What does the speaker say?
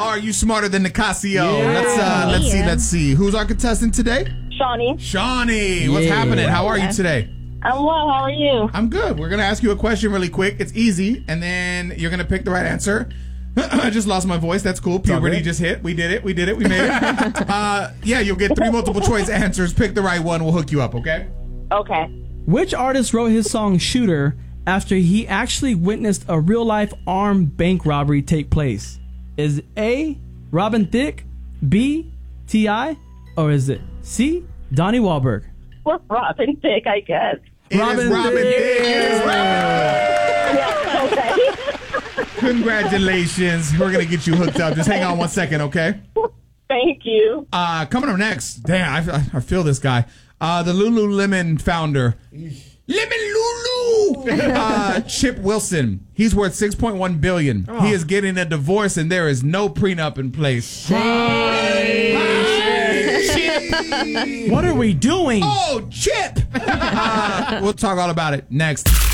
Are You Smarter Than Nicasio? Yeah. Let's see. Who's our contestant today? Shawnee. What's happening? How are you today? I'm well. How are you? I'm good. We're going to ask you a question really quick. It's easy, and then you're going to pick the right answer. I just lost my voice. That's cool. Puberty just hit. We did it. We made it. You'll get 3 multiple choice answers. Pick the right one. We'll hook you up, okay? Okay. Which artist wrote his song Shooter after he actually witnessed a real-life armed bank robbery take place? Is it A, Robin Thicke, B, T.I., or is it C, Donnie Wahlberg? Well, Robin Thicke, I guess. Robin Thicke. Yeah, okay. Congratulations. We're going to get you hooked up. Just hang on 1 second, okay? Thank you. Coming up next, damn, I feel this guy. The Lululemon founder, Lemon Lulu, Chip Wilson. He's worth $6.1 billion. Oh. He is getting a divorce, and there is no prenup in place. Chip. What are we doing? Oh, Chip. We'll talk all about it next.